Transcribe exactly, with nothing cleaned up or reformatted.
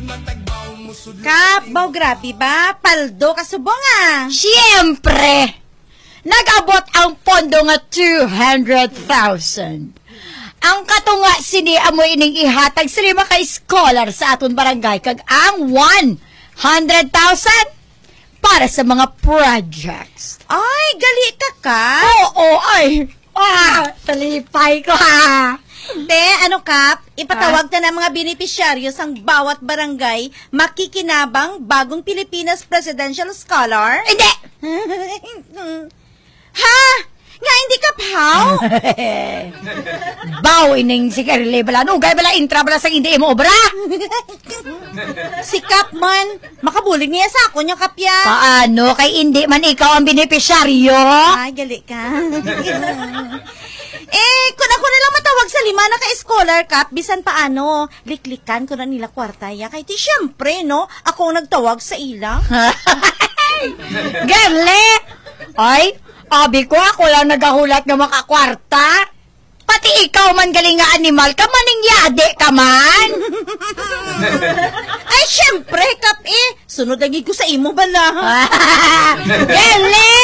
Kap, baw grabe ba? Paldo kasubong ah. Siyempre, nag-abot ang pondo nga two hundred thousand. Ang katunga sini amoy ining ihatag sa lima ka scholar sa aton barangay kag ang one hundred thousand para sa mga projects. Ay, gali ka ka? Oo, ay. Ah, talipay ko ha. Te, ano Kap? Ipatawag na ng mga benepisyaryo sang bawat barangay makikinabang bagong Pilipinas Presidential Scholar? Hindi! Ha? Nga hindi ka pahaw? Baw ining si Carly bala. Nugay bala intra bala sa hindi mo obra. Si Kap man, makabulig niya sa ako niya Kapya. Paano kay hindi man ikaw ang benepisyaryo? Ay, gali ka. Eh, kung ako na lang matawag sa lima na ka-scholar Kap, bisan paano, liklikan ko na nila kwarta ya. Kaya ti syempre, no, ako ang nagtawag sa ila. Gerle! Ay, abi ko ako lang nagahulat nga makakwarta. Pati ikaw man galing nga animal ka, maning yade ka man. Ay, syempre, Kap eh. Sunod lagi ko sa imo bala. Gerle!